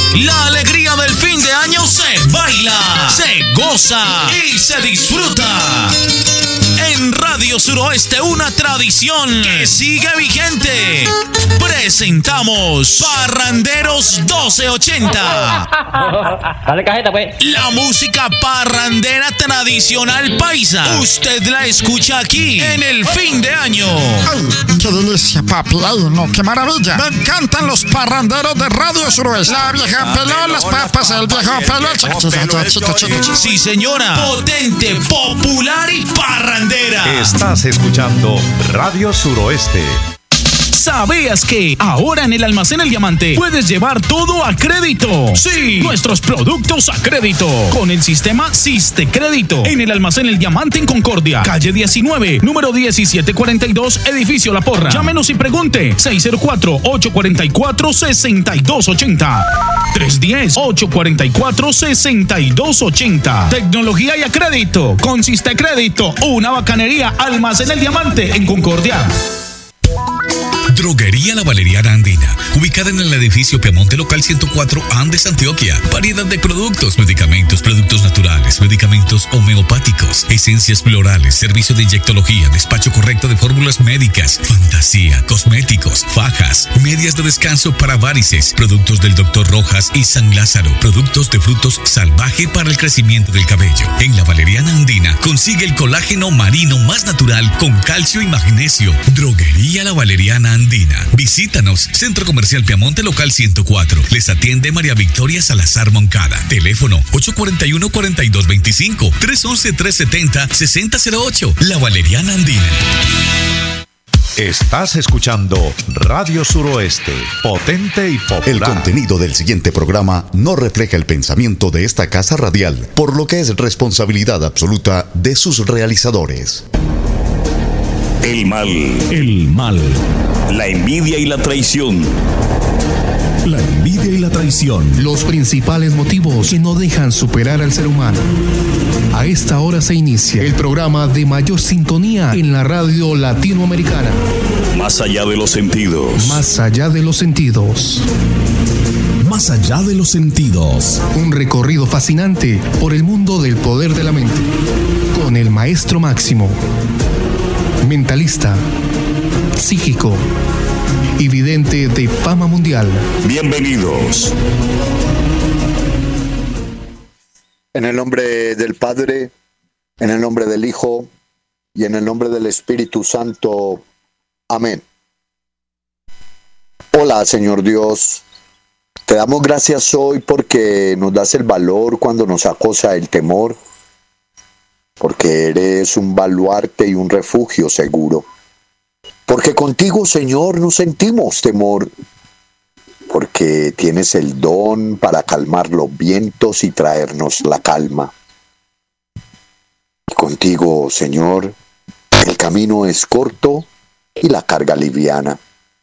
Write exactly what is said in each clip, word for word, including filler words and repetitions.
La alegría del fin de año se baila, se goza y se disfruta. En Radio Suroeste, una tradición que sigue vigente. Presentamos Parranderos doce ochenta. Dale cajeta, pues. La música parrandera tradicional paisa. Usted la escucha aquí en el fin de año. ¡Ay, qué delicia, papi! ¡Ay, no, qué maravilla! Me encantan los parranderos de Radio Suroeste. La vieja peló, las papas, el viejo peló. Chico, chico, chico. Sí, señora. Potente, popular y parrandera. Estás escuchando Radio Suroeste. ¿Sabías que ahora en el Almacén El Diamante puedes llevar todo a crédito? Sí, nuestros productos a crédito con el sistema Siste Crédito. En el Almacén El Diamante en Concordia, calle diecinueve, número diecisiete cuarenta y dos, edificio La Porra. Llámenos y pregunte seis cero cuatro, ocho cuatro cuatro, seis dos ocho cero. tres uno cero, ocho cuatro cuatro, seis dos ocho cero. Tecnología y a crédito con Siste Crédito. Una bacanería. Almacén El Diamante en Concordia. Droguería La Valeriana Andina, ubicada en el edificio Piamonte Local ciento cuatro, Andes, Antioquia. Variedad de productos, medicamentos, productos naturales, medicamentos homeopáticos, esencias florales, servicio de inyectología, despacho correcto de fórmulas médicas, fantasía, cosméticos, fajas, medias de descanso para varices, productos del doctor Rojas y San Lázaro, productos de frutos salvaje para el crecimiento del cabello. En La Valeriana Andina consigue el colágeno marino más natural con calcio y magnesio. Droguería La Valeriana Andina. Visítanos, Centro Comercial Piamonte Local ciento cuatro. Les atiende María Victoria Salazar Moncada. Teléfono ocho cuatro uno, cuatro dos dos cinco, tres uno uno, tres siete cero, seis cero cero ocho. La Valeriana Andina. Estás escuchando Radio Suroeste, potente y popular. El contenido del siguiente programa no refleja el pensamiento de esta casa radial, por lo que es responsabilidad absoluta de sus realizadores. El mal. El mal. La envidia y la traición. La envidia y la traición. Los principales motivos que no dejan superar al ser humano. A esta hora se inicia el programa de mayor sintonía en la radio latinoamericana. Más allá de los sentidos. Más allá de los sentidos. Más allá de los sentidos. Un recorrido fascinante por el mundo del poder de la mente. Con el maestro Máximo. Mentalista, psíquico y vidente de fama mundial. Bienvenidos. En el nombre del Padre, en el nombre del Hijo y en el nombre del Espíritu Santo. Amén. Hola, Señor Dios. Te damos gracias hoy porque nos das el valor cuando nos acosa el temor, porque eres un baluarte y un refugio seguro. Porque contigo, Señor, no sentimos temor, porque tienes el don para calmar los vientos y traernos la calma. Y contigo, Señor, el camino es corto y la carga liviana.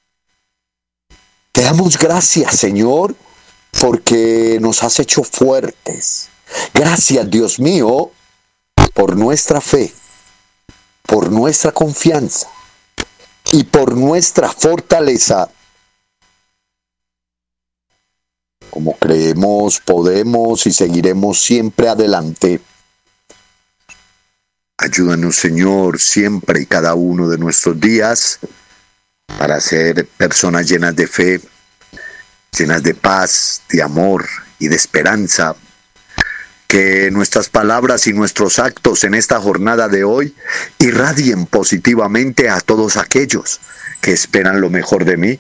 Te damos gracias, Señor, porque nos has hecho fuertes. Gracias, Dios mío, por nuestra fe, por nuestra confianza y por nuestra fortaleza. Como creemos, podemos y seguiremos siempre adelante. Ayúdanos, Señor, siempre y cada uno de nuestros días para ser personas llenas de fe, llenas de paz, de amor y de esperanza. Que nuestras palabras y nuestros actos en esta jornada de hoy irradien positivamente a todos aquellos que esperan lo mejor de mí.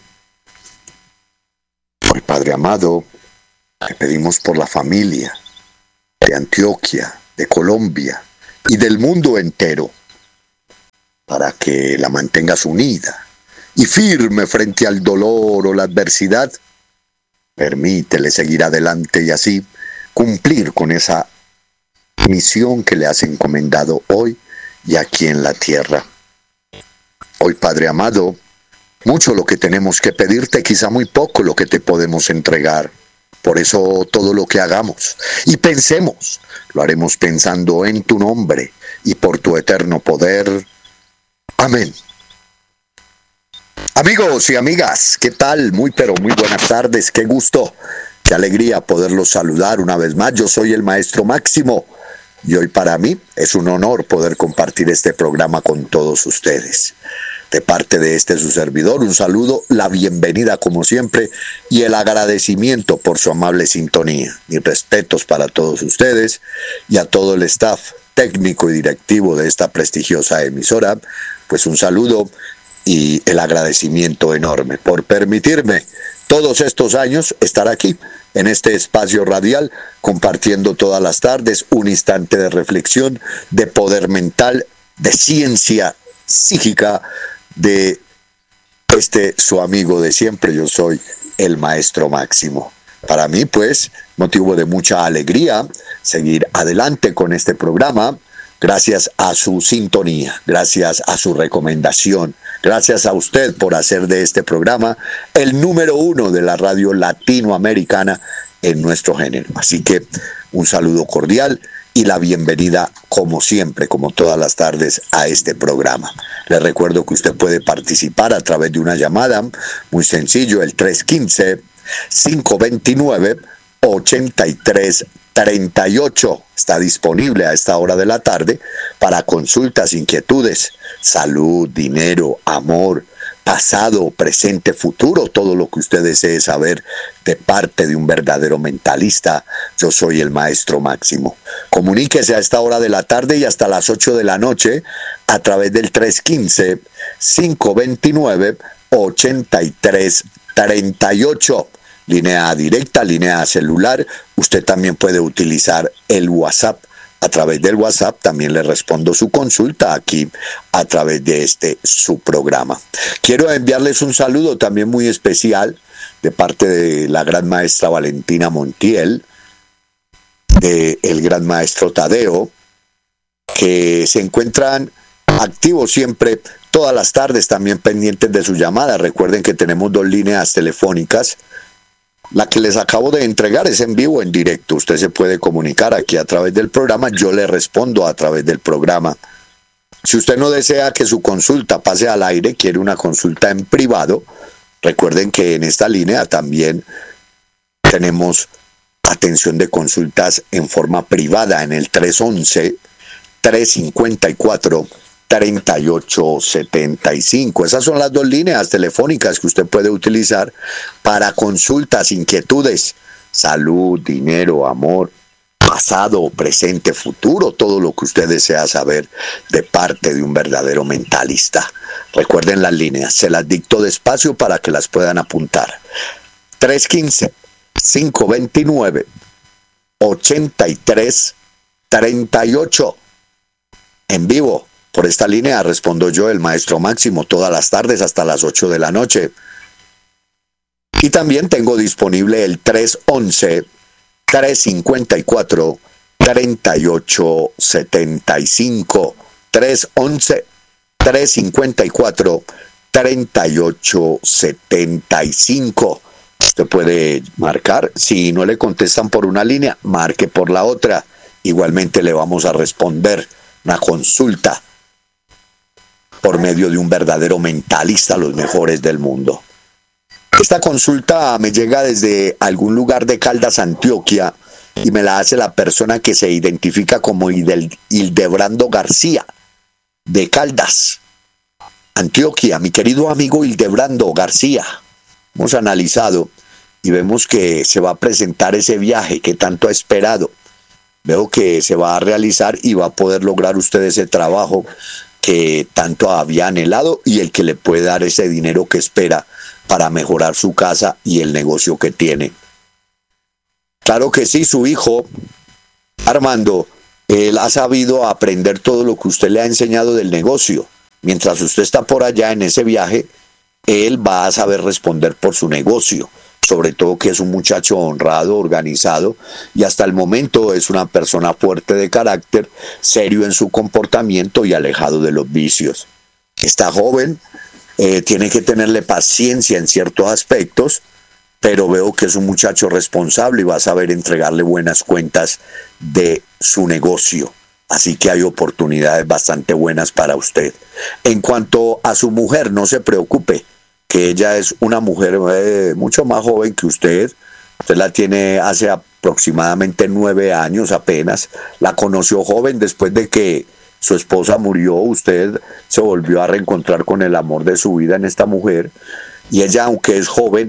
Hoy, Padre amado, te pedimos por la familia de Antioquia, de Colombia y del mundo entero, para que la mantengas unida y firme frente al dolor o la adversidad. Permítele seguir adelante y así cumplir con esa misión que le has encomendado hoy y aquí en la tierra. Hoy, Padre amado, mucho lo que tenemos que pedirte, quizá muy poco lo que te podemos entregar. Por eso todo lo que hagamos y pensemos, lo haremos pensando en tu nombre y por tu eterno poder. Amén. Amigos y amigas, ¿qué tal? Muy pero muy buenas tardes, qué gusto Qué alegría poderlos saludar una vez más. Yo soy el Maestro Máximo y hoy para mí es un honor poder compartir este programa con todos ustedes. De parte de este su servidor, un saludo, la bienvenida como siempre y el agradecimiento por su amable sintonía. Mis respetos para todos ustedes y a todo el staff técnico y directivo de esta prestigiosa emisora. Pues un saludo y el agradecimiento enorme por permitirme todos estos años estar aquí en este espacio radial compartiendo todas las tardes un instante de reflexión, de poder mental, de ciencia psíquica, de este su amigo de siempre. Yo soy el Maestro Máximo. Para mí, pues, motivo de mucha alegría seguir adelante con este programa, gracias a su sintonía, gracias a su recomendación, gracias a usted por hacer de este programa el número uno de la radio latinoamericana en nuestro género. Así que un saludo cordial y la bienvenida, como siempre, como todas las tardes, a este programa. Les recuerdo que usted puede participar a través de una llamada, muy sencillo, el tres uno cinco, cinco dos nueve, ocho tres tres ocho. Está disponible a esta hora de la tarde para consultas, inquietudes, salud, dinero, amor, pasado, presente, futuro, todo lo que usted desee saber de parte de un verdadero mentalista. Yo soy el Maestro Máximo. Comuníquese a esta hora de la tarde y hasta las ocho de la noche a través del tres uno cinco, cinco dos nueve, ocho tres tres ocho. Línea directa, línea celular. Usted también puede utilizar el WhatsApp. A través del WhatsApp también le respondo su consulta aquí a través de este su programa. Quiero enviarles un saludo también muy especial de parte de la gran maestra Valentina Montiel, de el gran maestro Tadeo, que se encuentran activos siempre todas las tardes, también pendientes de su llamada. Recuerden que tenemos dos líneas telefónicas. La que les acabo de entregar es en vivo, en directo. Usted se puede comunicar aquí a través del programa. Yo le respondo a través del programa. Si usted no desea que su consulta pase al aire, quiere una consulta en privado, recuerden que en esta línea también tenemos atención de consultas en forma privada en el tres once, tres cincuenta y cuatro, treinta y ocho setenta y cinco. Esas son las dos líneas telefónicas que usted puede utilizar para consultas, inquietudes, salud, dinero, amor, pasado, presente, futuro, todo lo que usted desea saber de parte de un verdadero mentalista. Recuerden las líneas, se las dicto despacio para que las puedan apuntar. tres uno cinco, cinco dos nueve, ocho tres tres ocho. En vivo. Por esta línea respondo yo, el Maestro Máximo, todas las tardes hasta las ocho de la noche. Y también tengo disponible el tres once, tres cincuenta y cuatro, treinta y ocho setenta y cinco. tres once, tres cincuenta y cuatro, treinta y ocho setenta y cinco. Usted puede marcar. Si no le contestan por una línea, marque por la otra. Igualmente le vamos a responder una consulta por medio de un verdadero mentalista, los mejores del mundo. Esta consulta me llega desde algún lugar de Caldas, Antioquia, y me la hace la persona que se identifica como Hildebrando García, de Caldas, Antioquia. Mi querido amigo Hildebrando García, hemos analizado y vemos que se va a presentar ese viaje que tanto ha esperado. Veo que se va a realizar y va a poder lograr usted ese trabajo que tanto había anhelado y el que le puede dar ese dinero que espera para mejorar su casa y el negocio que tiene. Claro que sí, su hijo Armando, él ha sabido aprender todo lo que usted le ha enseñado del negocio. Mientras usted está por allá en ese viaje, él va a saber responder por su negocio. Sobre todo que es un muchacho honrado, organizado, y hasta el momento es una persona fuerte de carácter, serio en su comportamiento y alejado de los vicios. Está joven, eh, tiene que tenerle paciencia en ciertos aspectos, pero veo que es un muchacho responsable y va a saber entregarle buenas cuentas de su negocio. Así que hay oportunidades bastante buenas para usted. En cuanto a su mujer, no se preocupe, que ella es una mujer eh, mucho más joven que usted, Usted la tiene hace aproximadamente nueve años apenas. La conoció joven después de que su esposa murió. Usted se volvió a reencontrar con el amor de su vida en esta mujer. Y ella, aunque es joven,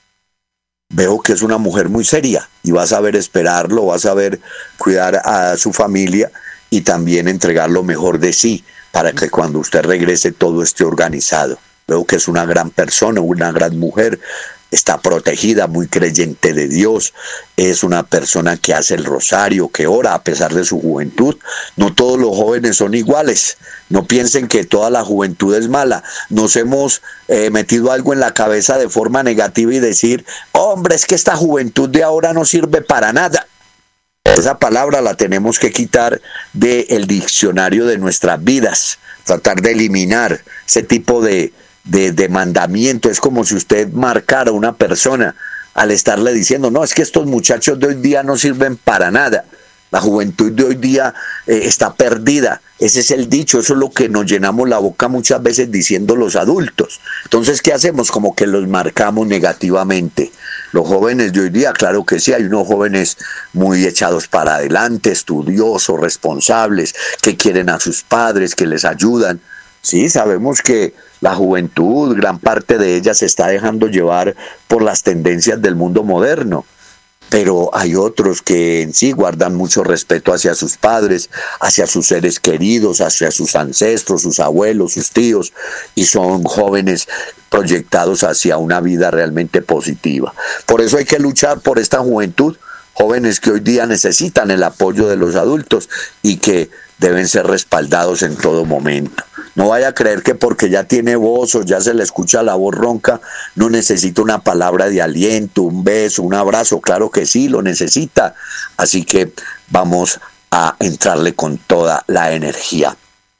veo que es una mujer muy seria y va a saber esperarlo, va a saber cuidar a su familia y también entregar lo mejor de sí para que cuando usted regrese todo esté organizado. Veo que es una gran persona, una gran mujer, está protegida, muy creyente de Dios, es una persona que hace el rosario, que ora a pesar de su juventud. No todos los jóvenes son iguales, no piensen que toda la juventud es mala. Nos hemos eh, metido algo en la cabeza de forma negativa y decir, hombre, es que esta juventud de ahora no sirve para nada. Esa palabra la tenemos que quitar del diccionario de nuestras vidas, tratar de eliminar ese tipo de De, de mandamiento. Es como si usted marcara a una persona al estarle diciendo, no, es que estos muchachos de hoy día no sirven para nada, la juventud de hoy día eh, está perdida. Ese es el dicho, eso es lo que nos llenamos la boca muchas veces diciendo los adultos. Entonces, ¿qué hacemos? Como que los marcamos negativamente. Los jóvenes de hoy día, claro que sí, hay unos jóvenes muy echados para adelante, estudiosos, responsables, que quieren a sus padres, que les ayudan. Sí, sabemos que la juventud, gran parte de ella se está dejando llevar por las tendencias del mundo moderno, pero hay otros que en sí guardan mucho respeto hacia sus padres, hacia sus seres queridos, hacia sus ancestros, sus abuelos, sus tíos, y son jóvenes proyectados hacia una vida realmente positiva. Por eso hay que luchar por esta juventud, jóvenes que hoy día necesitan el apoyo de los adultos y que deben ser respaldados en todo momento. No vaya a creer que porque ya tiene voz o ya se le escucha la voz ronca, no necesita una palabra de aliento, un beso, un abrazo. Claro que sí, lo necesita. Así que vamos a entrarle con toda la energía.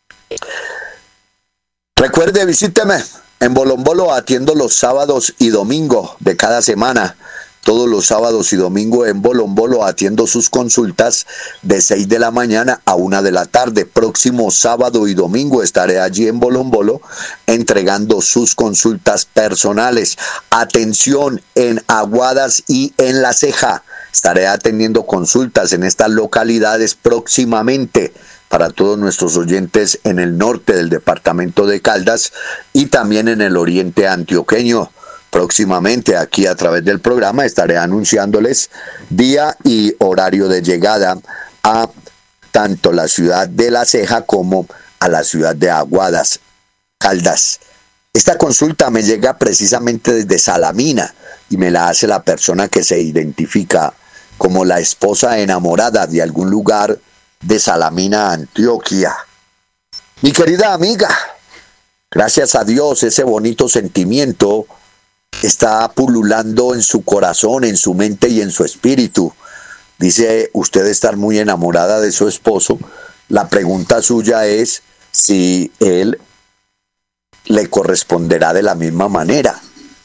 Recuerde, visíteme en Bolombolo, atiendo los sábados y domingos de cada semana. Todos los sábados y domingos en Bolombolo atiendo sus consultas de seis de la mañana a una de la tarde. Próximo sábado y domingo estaré allí en Bolombolo entregando sus consultas personales. Atención en Aguadas y en La Ceja. Estaré atendiendo consultas en estas localidades próximamente para todos nuestros oyentes en el norte del departamento de Caldas y también en el oriente antioqueño. Próximamente aquí a través del programa estaré anunciándoles día y horario de llegada a tanto la ciudad de La Ceja como a la ciudad de Aguadas, Caldas. Esta consulta me llega precisamente desde Salamina y me la hace la persona que se identifica como la esposa enamorada de algún lugar de Salamina, Antioquia. Mi querida amiga, gracias a Dios ese bonito sentimiento está pululando en su corazón, en su mente y en su espíritu. Dice usted estar muy enamorada de su esposo. La pregunta suya es si él le corresponderá de la misma manera.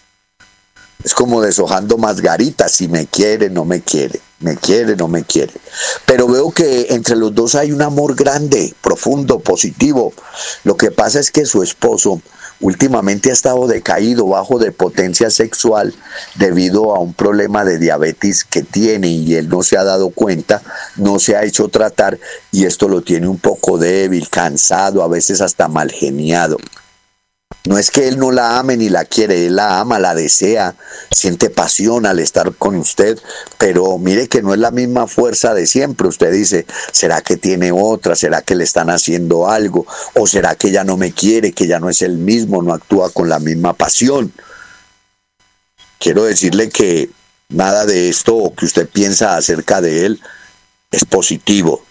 Es como deshojando margaritas, si me quiere, no me quiere, me quiere, no me quiere. Pero veo que entre los dos hay un amor grande, profundo, positivo. Lo que pasa es que su esposo últimamente ha estado decaído, bajo de potencia sexual, debido a un problema de diabetes que tiene y él no se ha dado cuenta, no se ha hecho tratar y esto lo tiene un poco débil, cansado, a veces hasta mal geniado. No es que él no la ame ni la quiere, él la ama, la desea, siente pasión al estar con usted, pero mire que no es la misma fuerza de siempre. Usted dice, ¿será que tiene otra? ¿Será que le están haciendo algo? ¿O será que ya no me quiere, que ya no es el mismo, no actúa con la misma pasión? Quiero decirle que nada de esto que usted piensa acerca de él es positivo.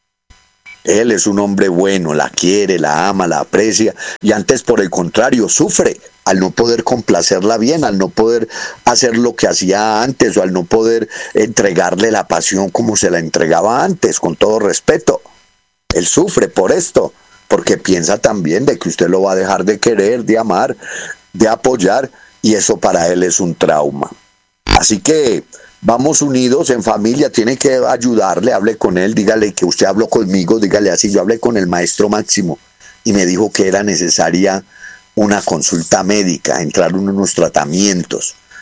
Él es un hombre bueno, la quiere, la ama, la aprecia y antes por el contrario sufre al no poder complacerla bien, al no poder hacer lo que hacía antes o al no poder entregarle la pasión como se la entregaba antes, con todo respeto. Él sufre por esto, porque piensa también de que usted lo va a dejar de querer, de amar, de apoyar y eso para él es un trauma. Así que vamos unidos en familia, tiene que ayudarle, hable con él, dígale que usted habló conmigo, dígale así, yo hablé con el maestro Máximo y me dijo que era necesaria una consulta médica, entrar en unos tratamientos.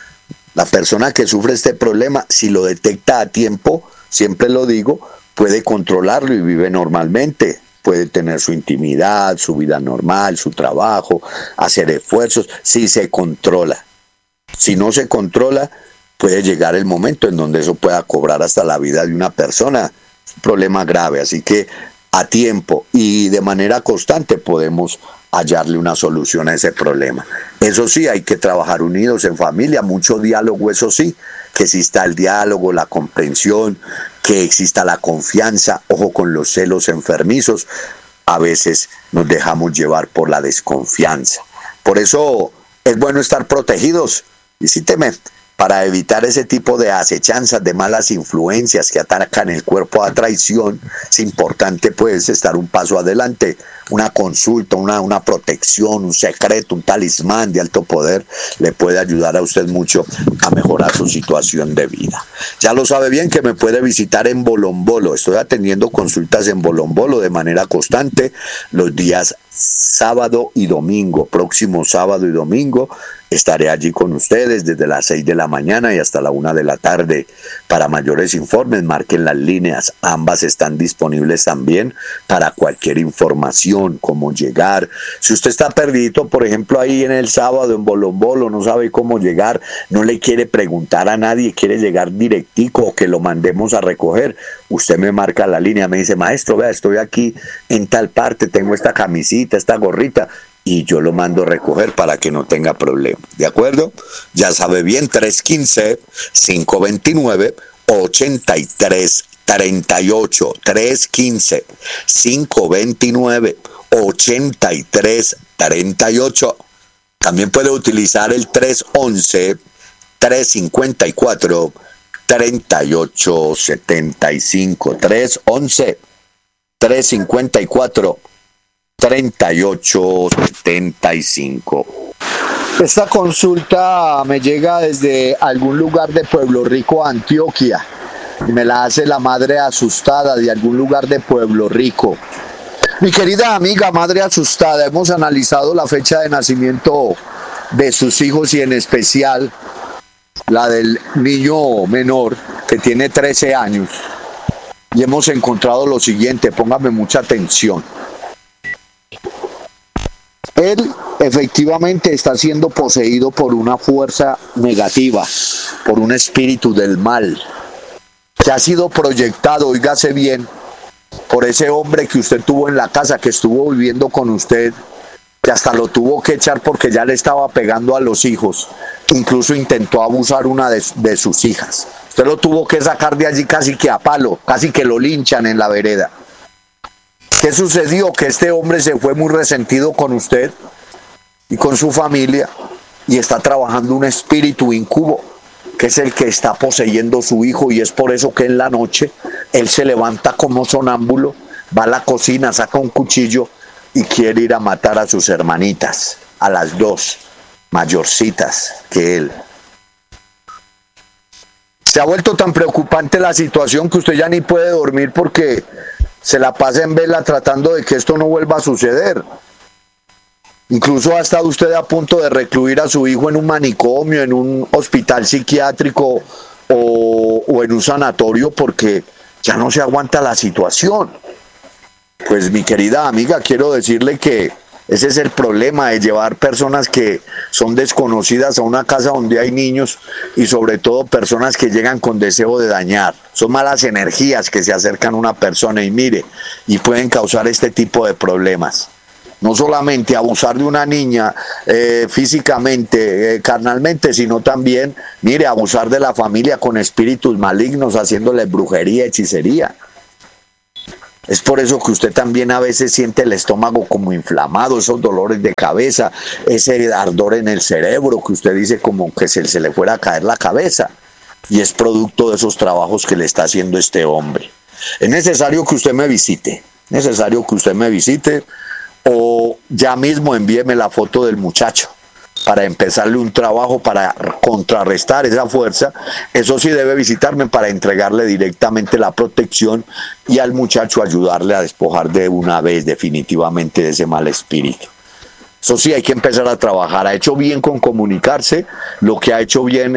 La persona que sufre este problema, si lo detecta a tiempo, siempre lo digo, puede controlarlo y vive normalmente. Puede tener su intimidad, su vida normal, su trabajo, hacer esfuerzos, si se controla. Si no se controla, puede llegar el momento en donde eso pueda cobrar hasta la vida de una persona. Es un problema grave, así que a tiempo y de manera constante podemos hallarle una solución a ese problema. Eso sí, hay que trabajar unidos en familia, mucho diálogo, eso sí, que exista el diálogo, la comprensión, que exista la confianza, ojo con los celos enfermizos, a veces nos dejamos llevar por la desconfianza. Por eso es bueno estar protegidos, visíteme, para evitar ese tipo de acechanzas, de malas influencias que atacan el cuerpo a traición. Es importante pues estar un paso adelante, una consulta, una, una protección, un secreto, un talismán de alto poder le puede ayudar a usted mucho a mejorar su situación de vida. Ya lo sabe bien que me puede visitar en Bolombolo, estoy atendiendo consultas en Bolombolo de manera constante los días sábado y domingo, próximo sábado y domingo. Estaré allí con ustedes desde las seis de la mañana y hasta la una de la tarde. Para mayores informes, marquen las líneas. Ambas están disponibles también para cualquier información, cómo llegar. Si usted está perdido, por ejemplo, ahí en el sábado en Bolombolo, no sabe cómo llegar, no le quiere preguntar a nadie, quiere llegar directico o que lo mandemos a recoger, usted me marca la línea, me dice, maestro, vea, estoy aquí en tal parte, tengo esta camisita, esta gorrita, y yo lo mando a recoger para que no tenga problema. ¿De acuerdo? Ya sabe bien, tres uno cinco, cinco dos nueve, ocho tres tres ocho. tres uno cinco, cinco dos nueve, ocho tres tres ocho. También puede utilizar el tres once, tres cincuenta y cuatro, treinta y ocho setenta y cinco. tres once, tres cincuenta y cuatro, treinta y ocho setenta y cinco. Esta consulta me llega desde algún lugar de Pueblo Rico, Antioquia, y me la hace la madre asustada de algún lugar de Pueblo Rico. Mi querida amiga madre asustada, hemos analizado la fecha de nacimiento de sus hijos y en especial la del niño menor que tiene trece años, y hemos encontrado lo siguiente, póngame mucha atención. Él efectivamente está siendo poseído por una fuerza negativa, por un espíritu del mal, que ha sido proyectado, óigase bien, por ese hombre que usted tuvo en la casa, que estuvo viviendo con usted, que hasta lo tuvo que echar porque ya le estaba pegando a los hijos, incluso intentó abusar una de, de sus hijas. Usted lo tuvo que sacar de allí casi que a palo, casi que lo linchan en la vereda. ¿Qué sucedió? Que este hombre se fue muy resentido con usted y con su familia y está trabajando un espíritu incubo, que es el que está poseyendo a su hijo, y es por eso que en la noche él se levanta como sonámbulo, va a la cocina, saca un cuchillo y quiere ir a matar a sus hermanitas, a las dos mayorcitas que él. Se ha vuelto tan preocupante la situación que usted ya ni puede dormir porque se la pasa en vela tratando de que esto no vuelva a suceder. Incluso ha estado usted a punto de recluir a su hijo en un manicomio, en un hospital psiquiátrico o, o en un sanatorio porque ya no se aguanta la situación. Pues mi querida amiga, quiero decirle que ese es el problema de llevar personas que son desconocidas a una casa donde hay niños y sobre todo personas que llegan con deseo de dañar. Son malas energías que se acercan a una persona y mire, y pueden causar este tipo de problemas. No solamente abusar de una niña eh, físicamente, eh, carnalmente, sino también, mire, abusar de la familia con espíritus malignos, haciéndole brujería, hechicería. Es por eso que usted también a veces siente el estómago como inflamado, esos dolores de cabeza, ese ardor en el cerebro que usted dice como que se, se le fuera a caer la cabeza. Y es producto de esos trabajos que le está haciendo este hombre. Es necesario que usted me visite, necesario que usted me visite o ya mismo envíeme la foto del muchacho para empezarle un trabajo para contrarrestar esa fuerza. Eso sí, debe visitarme para entregarle directamente la protección y al muchacho ayudarle a despojar de una vez definitivamente de ese mal espíritu. Eso sí, hay que empezar a trabajar. Ha hecho bien con comunicarse, lo que ha hecho bien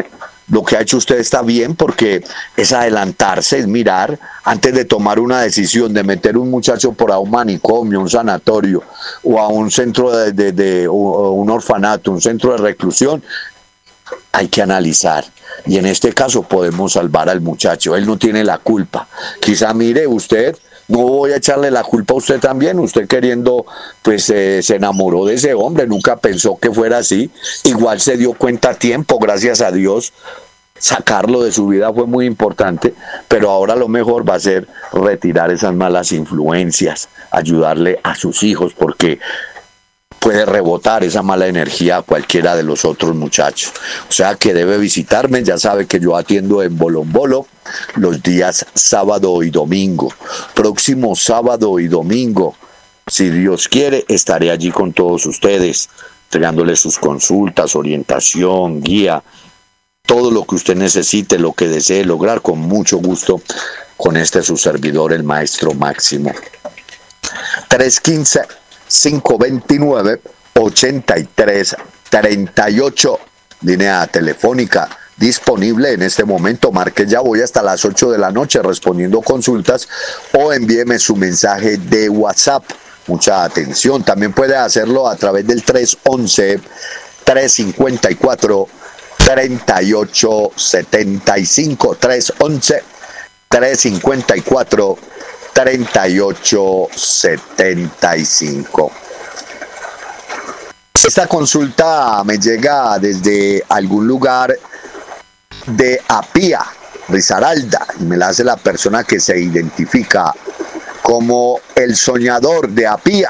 lo que ha hecho usted está bien, porque es adelantarse, es mirar antes de tomar una decisión de meter un muchacho por a un manicomio, un sanatorio o a un centro de, de, de o un orfanato, un centro de reclusión. Hay que analizar, y en este caso podemos salvar al muchacho. Él no tiene la culpa. Quizá, mire, usted, no voy a echarle la culpa a usted también, usted queriendo, pues eh, se enamoró de ese hombre, nunca pensó que fuera así, igual se dio cuenta a tiempo, gracias a Dios. Sacarlo de su vida fue muy importante, pero ahora lo mejor va a ser retirar esas malas influencias, ayudarle a sus hijos, porque puede rebotar esa mala energía a cualquiera de los otros muchachos. O sea que debe visitarme, ya sabe que yo atiendo en Bolombolo los días sábado y domingo. Próximo sábado y domingo, si Dios quiere, estaré allí con todos ustedes, entregándoles sus consultas, orientación, guía, todo lo que usted necesite, lo que desee lograr, con mucho gusto, con este su servidor, el Maestro Máximo. tres uno cinco, cinco dos nueve, ocho tres tres ocho, línea telefónica disponible en este momento. Marque ya, voy hasta las ocho de la noche respondiendo consultas, o envíeme su mensaje de WhatsApp. Mucha atención, también puede hacerlo a través del tres once, tres cincuenta y cuatro, treinta y ocho setenta y cinco, tres once, tres cincuenta y cuatro, treinta y ocho setenta y cinco. Esta consulta me llega desde algún lugar de Apía, Risaralda, y me la hace la persona que se identifica como el soñador de Apía.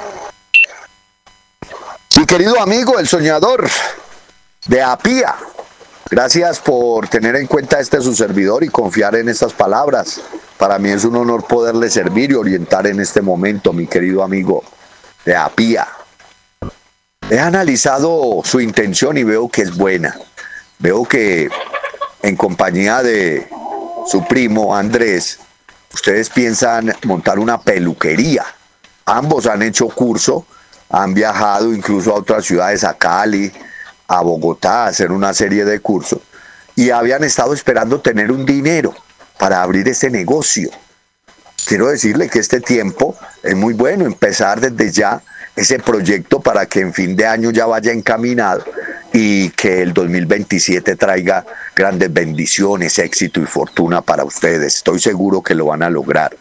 Mi querido amigo, el soñador de Apía, gracias por tener en cuenta este su servidor y confiar en estas palabras. Para mí es un honor poderle servir y orientar en este momento, mi querido amigo de Apía. He analizado su intención y veo que es buena. Veo que en compañía de su primo Andrés, ustedes piensan montar una peluquería. Ambos han hecho curso, han viajado incluso a otras ciudades, a Cali, a Bogotá, a hacer una serie de cursos, y habían estado esperando tener un dinero para abrir ese negocio. Quiero decirle que este tiempo es muy bueno, empezar desde ya ese proyecto para que en fin de año ya vaya encaminado y que el dos mil veintisiete traiga grandes bendiciones, éxito y fortuna para ustedes. Estoy seguro que lo van a lograr.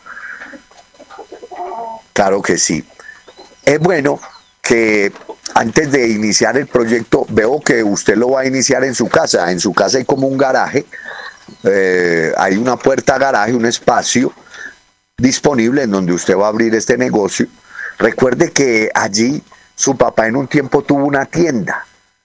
Claro que sí. Es bueno que antes de iniciar el proyecto, veo que usted lo va a iniciar en su casa. En su casa hay como un garaje, eh, hay una puerta garaje, un espacio disponible en donde usted va a abrir este negocio. Recuerde que allí su papá en un tiempo tuvo una tienda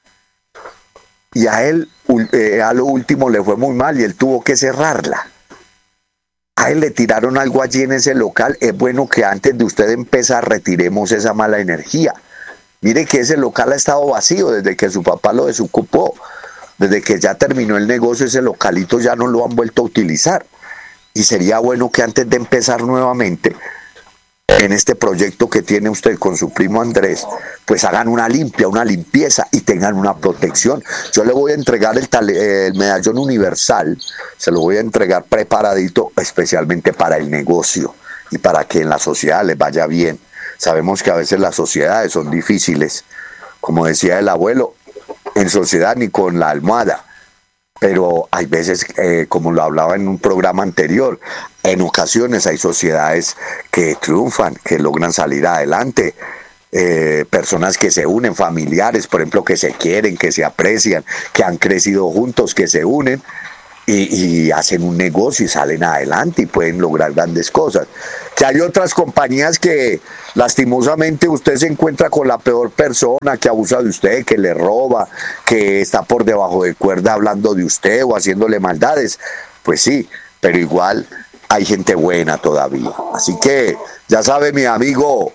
y a él eh, a lo último le fue muy mal y él tuvo que cerrarla. A él le tiraron algo allí en ese local. Es bueno que antes de usted empezar retiremos esa mala energía. Mire que ese local ha estado vacío desde que su papá lo desocupó. Desde que ya terminó el negocio, ese localito ya no lo han vuelto a utilizar. Y sería bueno que antes de empezar nuevamente en este proyecto que tiene usted con su primo Andrés, pues hagan una limpia, una limpieza y tengan una protección. Yo le voy a entregar el, el medallón universal, se lo voy a entregar preparadito especialmente para el negocio y para que en la sociedad les vaya bien. Sabemos que a veces las sociedades son difíciles, como decía el abuelo, en sociedad ni con la almohada. Pero hay veces, eh, como lo hablaba en un programa anterior, en ocasiones hay sociedades que triunfan, que logran salir adelante, eh, personas que se unen, familiares, por ejemplo, que se quieren, que se aprecian, que han crecido juntos, que se unen y, y hacen un negocio y salen adelante y pueden lograr grandes cosas. Que hay otras compañías que lastimosamente usted se encuentra con la peor persona que abusa de usted, que le roba, que está por debajo de cuerda hablando de usted o haciéndole maldades. Pues sí, pero igual hay gente buena todavía. Así que ya sabe, mi amigo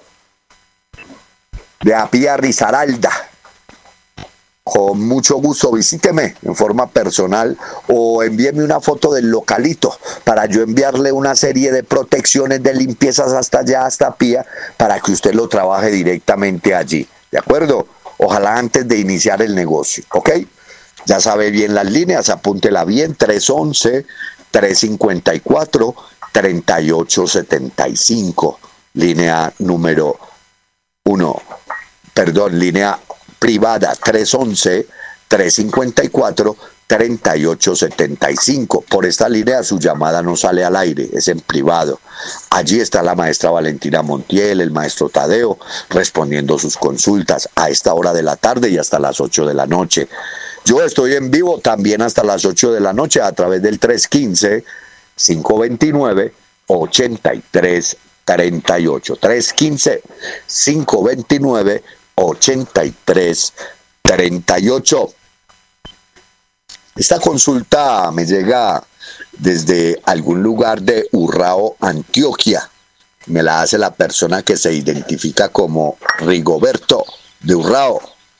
de Apía Risaralda, con mucho gusto visíteme en forma personal o envíeme una foto del localito para yo enviarle una serie de protecciones, de limpiezas hasta allá, hasta Apía, para que usted lo trabaje directamente allí, ¿de acuerdo? Ojalá antes de iniciar el negocio, ¿ok? Ya sabe bien las líneas, apúntela bien, tres once, tres cincuenta y cuatro, treinta y ocho setenta y cinco, línea número uno, perdón, línea privada, tres once, tres cincuenta y cuatro, treinta y ocho setenta y cinco. Por esta línea su llamada no sale al aire, es en privado. Allí está la maestra Valentina Montiel, el maestro Tadeo, respondiendo sus consultas a esta hora de la tarde y hasta las ocho de la noche. Yo estoy en vivo también hasta las ocho de la noche a través del tres uno cinco, cinco dos nueve, ocho tres tres ocho. tres uno cinco, cinco dos nueve, ocho tres tres ocho. Esta consulta me llega desde algún lugar de Urrao, Antioquia. Me la hace la persona que se identifica como Rigoberto de Urrao.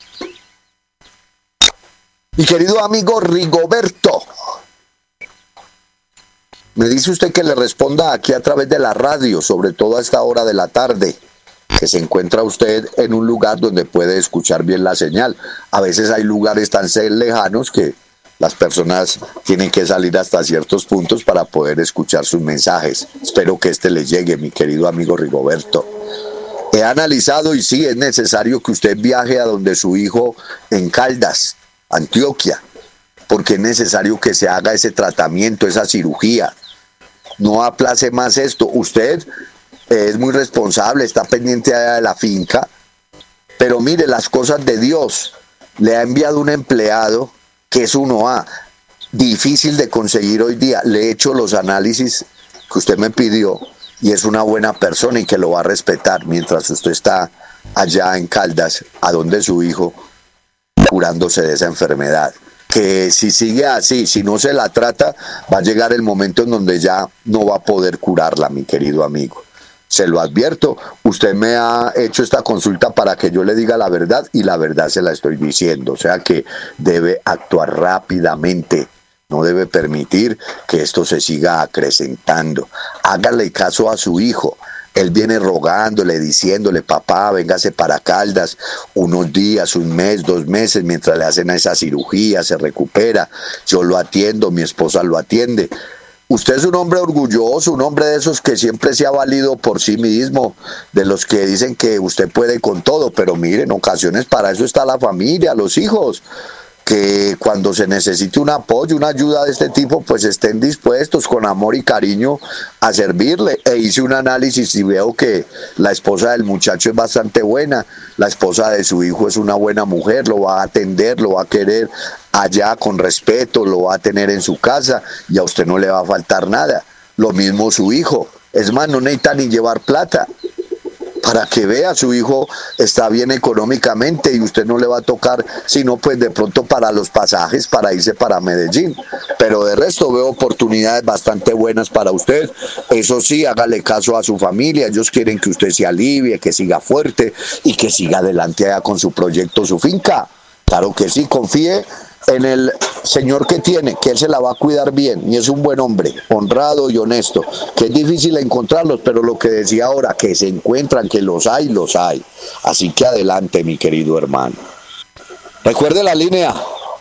Mi querido amigo Rigoberto, me dice usted que le responda aquí a través de la radio, sobre todo a esta hora de la tarde, que se encuentra usted en un lugar donde puede escuchar bien la señal. A veces hay lugares tan lejanos que las personas tienen que salir hasta ciertos puntos para poder escuchar sus mensajes. Espero que este le llegue, mi querido amigo Rigoberto. He analizado y sí, es necesario que usted viaje a donde su hijo en Caldas, Antioquia, porque es necesario que se haga ese tratamiento, esa cirugía. No aplace más esto. Usted es muy responsable, está pendiente de la finca, pero mire las cosas de Dios. Le ha enviado un empleado que es uno A, difícil de conseguir hoy día. Le he hecho los análisis que usted me pidió y es una buena persona y que lo va a respetar mientras usted está allá en Caldas, a donde su hijo, curándose de esa enfermedad. Que si sigue así, si no se la trata, va a llegar el momento en donde ya no va a poder curarla, mi querido amigo. Se lo advierto, usted me ha hecho esta consulta para que yo le diga la verdad y la verdad se la estoy diciendo. O sea que debe actuar rápidamente, no debe permitir que esto se siga acrecentando. Hágale caso a su hijo. Él viene rogándole, diciéndole, papá, véngase para Caldas unos días, un mes, dos meses, mientras le hacen esa cirugía, se recupera. Yo lo atiendo, mi esposa lo atiende. Usted es un hombre orgulloso, un hombre de esos que siempre se ha valido por sí mismo, de los que dicen que usted puede con todo, pero mire, en ocasiones para eso está la familia, los hijos, que cuando se necesite un apoyo, una ayuda de este tipo, pues estén dispuestos con amor y cariño a servirle. E hice un análisis y veo que la esposa del muchacho es bastante buena, la esposa de su hijo es una buena mujer, lo va a atender, lo va a querer allá con respeto, lo va a tener en su casa y a usted no le va a faltar nada. Lo mismo su hijo, es más, no necesita ni llevar plata. Para que vea, su hijo está bien económicamente y usted no le va a tocar, sino pues de pronto para los pasajes, para irse para Medellín. Pero de resto veo oportunidades bastante buenas para usted. Eso sí, hágale caso a su familia. Ellos quieren que usted se alivie, que siga fuerte y que siga adelante allá con su proyecto, su finca. Claro que sí, confíe en el señor que tiene, que él se la va a cuidar bien y es un buen hombre, honrado y honesto, que es difícil encontrarlos, pero lo que decía ahora, que se encuentran, que los hay, los hay. Así que adelante, mi querido hermano. Recuerde la línea.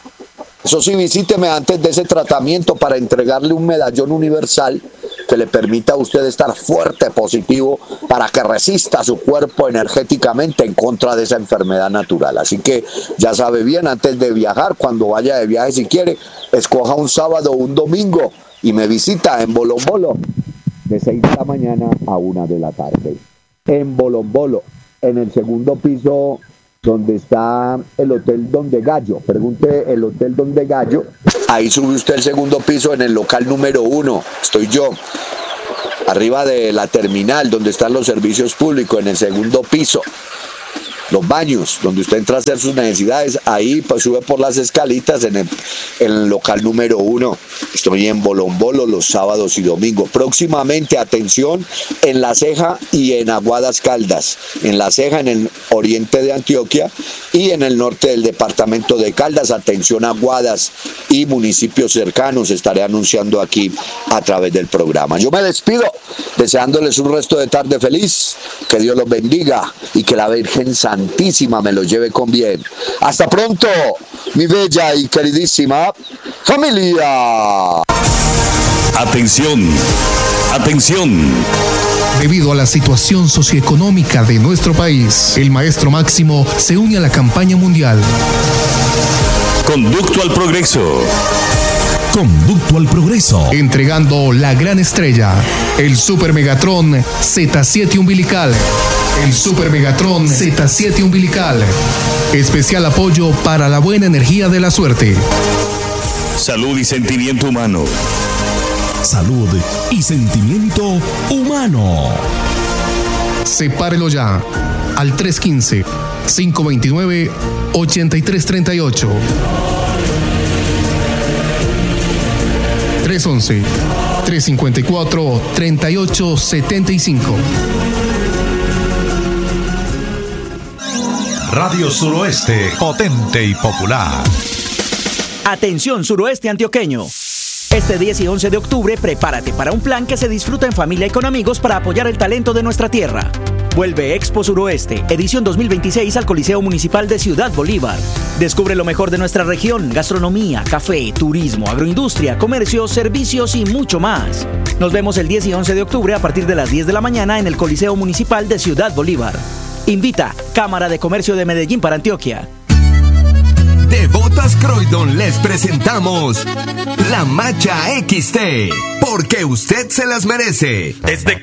Eso sí, visíteme antes de ese tratamiento para entregarle un medallón universal que le permita a usted estar fuerte, positivo, para que resista su cuerpo energéticamente en contra de esa enfermedad natural. Así que ya sabe bien, antes de viajar, cuando vaya de viaje, si quiere, escoja un sábado o un domingo y me visita en Bolombolo de seis de la mañana a una de la tarde. En Bolombolo, en el segundo piso, donde está el Hotel Donde Gallo. Pregunte el Hotel Donde Gallo. Ahí sube usted el segundo piso en el local número uno. Estoy yo. Arriba de la terminal, donde están los servicios públicos, en el segundo piso. Los baños, donde usted entra a hacer sus necesidades, ahí pues sube por las escalitas en el, en el local número uno. Estoy en Bolombolo los sábados y domingos. Próximamente, atención, en La Ceja y en Aguadas Caldas. En La Ceja, en el oriente de Antioquia, y en el norte del departamento de Caldas. Atención, Aguadas y municipios cercanos. Estaré anunciando aquí a través del programa. Yo me despido deseándoles un resto de tarde feliz. Que Dios los bendiga y que la Virgen Santísima me los lleve con bien. Hasta pronto. mi bella y queridísima familia. Atención, atención. Debido a la situación socioeconómica de nuestro país, el Maestro Máximo se une a la campaña mundial. Conducto al progreso. Conducto al progreso. Entregando la gran estrella, el Super Megatron Z siete Umbilical. El Super Megatron Z siete Umbilical. Especial apoyo para la buena energía de la suerte. Salud y sentimiento humano. Salud y sentimiento humano. Sepárelo ya al tres uno cinco, cinco dos nueve, ocho tres tres ocho. tres uno uno, tres cinco cuatro, tres ocho siete cinco. Radio Suroeste, potente y popular. Atención suroeste antioqueño. Este diez y once de octubre, prepárate para un plan que se disfruta en familia y con amigos para apoyar el talento de nuestra tierra. Vuelve Expo Suroeste, edición dos mil veintiséis al Coliseo Municipal de Ciudad Bolívar. Descubre lo mejor de nuestra región, gastronomía, café, turismo, agroindustria, comercio, servicios y mucho más. Nos vemos el diez y once de octubre a partir de las diez de la mañana en el Coliseo Municipal de Ciudad Bolívar. Invita Cámara de Comercio de Medellín para Antioquia. De Botas Croydon les presentamos la Macha X T, porque usted se las merece. Desde